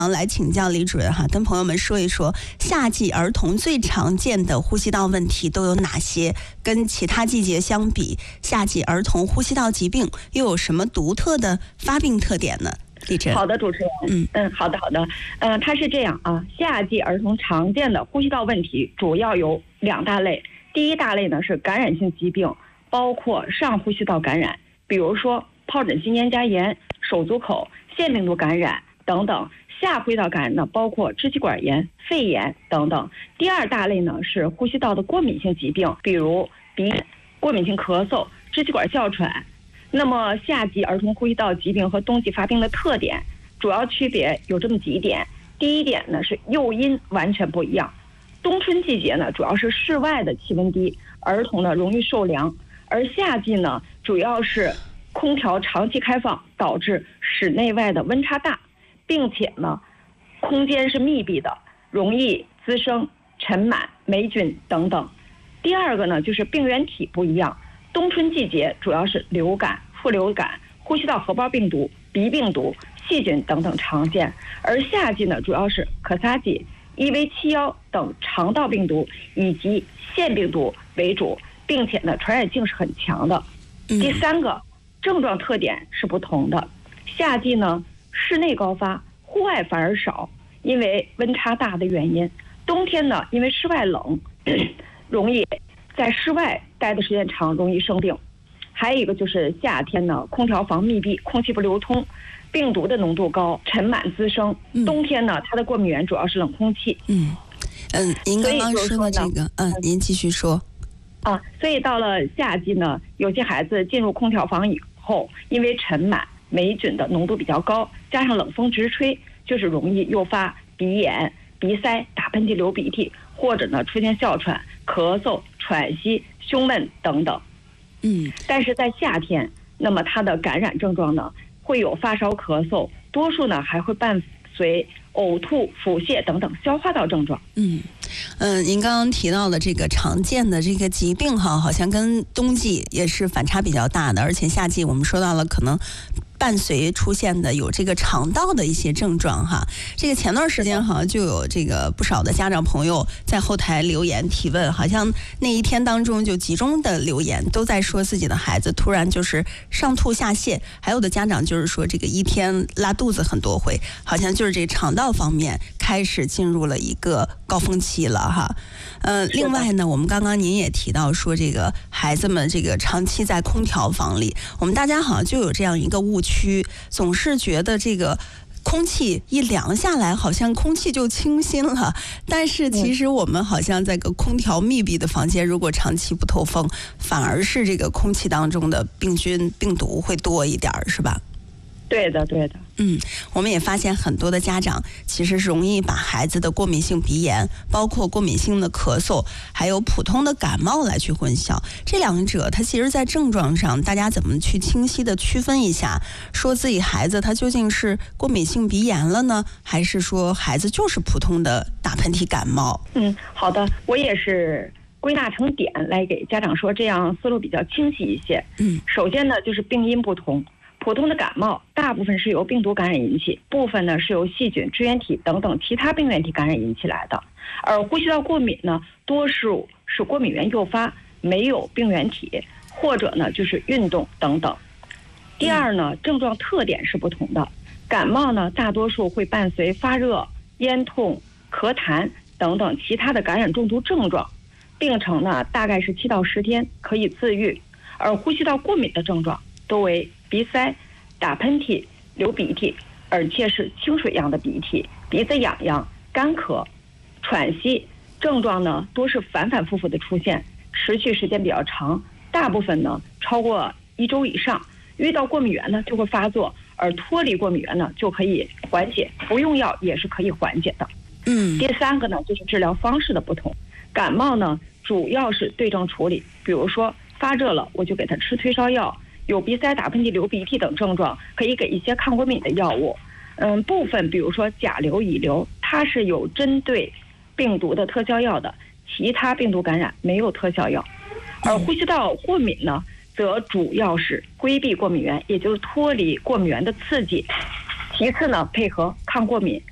来请教李主任哈，跟朋友们说一说夏季儿童最常见的呼吸道问题都有哪些？跟其他季节相比，夏季儿童呼吸道疾病又有什么独特的发病特点呢？李主任。 好的，主持人。好的。它是这样啊，夏季儿童常见的呼吸道问题主要有2大类。第一大类呢是感染性疾病，包括上呼吸道感染，比如说疱疹性咽颊炎、手足口、腺病毒感染等等。下呼吸道感染呢，包括支气管炎、肺炎等等。第二大类呢是呼吸道的过敏性疾病，比如鼻炎、过敏性咳嗽、支气管哮喘。那么夏季儿童呼吸道疾病和冬季发病的特点主要区别有这么几点。第一点呢是诱因完全不一样。冬春季节呢主要是室外的气温低，儿童呢容易受凉，而夏季呢主要是空调长期开放导致室内外的温差大，并且呢空间是密闭的，容易滋生尘螨、霉菌等等。第二个呢就是病原体不一样。冬春季节主要是流感、副流感、呼吸道合胞病毒、鼻病毒、细菌等等常见，而夏季呢主要是可萨季、EV71等肠道病毒以及腺病毒为主，并且呢传染性是很强的。第三个，症状特点是不同的。夏季呢室内高发，户外反而少，因为温差大的原因。冬天呢因为室外冷，容易在室外待的时间长，容易生病。还有一个就是夏天呢空调房密闭，空气不流通，病毒的浓度高，尘螨滋生。冬天呢它的过敏源主要是冷空气。 您刚刚说的这个您继续说。 所以到了夏季呢，有些孩子进入空调房以后，因为尘螨、霉菌的浓度比较高，加上冷风直吹，就是容易诱发鼻炎、鼻塞、打喷嚏、流鼻涕，或者呢出现哮喘、咳嗽、喘息、胸闷等等。但是在夏天，那么它的感染症状呢会有发烧、咳嗽，多数呢还会伴随呕吐、腹泻等等消化道症状。 您刚刚提到的这个常见的这个疾病哈，好像跟冬季也是反差比较大的，而且夏季我们说到了可能伴随出现的有这个肠道的一些症状哈。这个前段时间好像就有这个不少的家长朋友在后台留言提问，好像那一天当中就集中的留言都在说自己的孩子突然就是上吐下泻，还有的家长就是说这个一天拉肚子很多回，好像就是这个肠道方面开始进入了一个高峰期了哈。另外呢，我们刚刚您也提到说这个孩子们这个长期在空调房里，我们大家好像就有这样一个误区，总是觉得这个空气一凉下来好像空气就清新了，但是其实我们好像在个空调密闭的房间，如果长期不透风，反而是这个空气当中的病菌病毒会多一点，是吧？ 对的。 我们也发现很多的家长其实是容易把孩子的过敏性鼻炎，包括过敏性的咳嗽，还有普通的感冒来去混淆。这两者它其实在症状上大家怎么去清晰的区分一下，说自己孩子他究竟是过敏性鼻炎了呢，还是说孩子就是普通的打喷嚏感冒？ 好的，我也是归纳成点来给家长说，这样思路比较清晰一些。首先呢就是病因不同。普通的感冒大部分是由病毒感染引起，部分呢是由细菌、支原体等等其他病原体感染引起来的。而呼吸道过敏呢，多数是过敏源诱发，没有病原体，或者呢就是运动等等。第二呢，症状特点是不同的。感冒呢大多数会伴随发热、咽痛、咳痰等等其他的感染中毒症状，病程呢大概是7到10天，可以自愈。而呼吸道过敏的症状多为鼻塞、打喷嚏、流鼻涕，而且是清水样的鼻涕，鼻子痒痒、干咳、喘息，症状呢多是反反复复的出现，持续时间比较长，大部分呢超过1周以上。遇到过敏源呢就会发作，而脱离过敏源呢就可以缓解，不用药也是可以缓解的。第三个呢就是治疗方式的不同。感冒呢主要是对症处理，比如说发热了我就给他吃退烧药，有鼻塞、打喷嚏、流鼻涕等症状，可以给一些抗过敏的药物。部分比如说甲流、乙流，它是有针对病毒的特效药的，其他病毒感染没有特效药。而呼吸道过敏呢，则主要是规避过敏源，也就是脱离过敏源的刺激。其次呢，配合抗过敏，